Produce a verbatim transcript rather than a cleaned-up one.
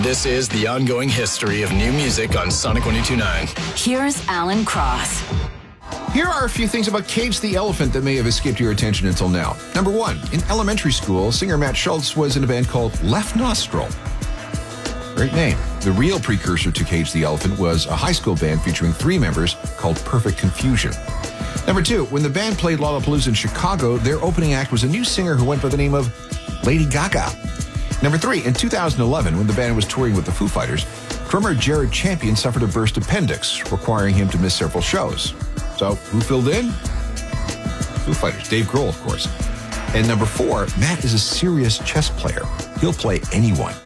This is the ongoing history of new music on Sonic one oh two point nine. Here's Alan Cross. Here are a few things about Cage the Elephant that may have escaped your attention until now. Number one, in elementary school, singer Matt Schultz was in a band called Left Nostril. Great name. The real precursor to Cage the Elephant was a high school band featuring three members called Perfect Confusion. Number two, when the band played Lollapalooza in Chicago, their opening act was a new singer who went by the name of Lady Gaga. Number three, in two thousand eleven, when the band was touring with the Foo Fighters, drummer Jared Champion suffered a burst appendix, requiring him to miss several shows. So, who filled in? Foo Fighters. Dave Grohl, of course. And number four, Matt is a serious chess player. He'll play anyone.